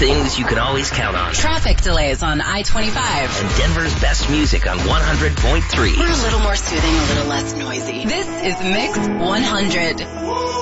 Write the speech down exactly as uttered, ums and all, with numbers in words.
things you can always count on. Traffic delays on I twenty-five. And Denver's best music on one hundred point three. We're a little more soothing, a little less noisy. This is Mix one hundred.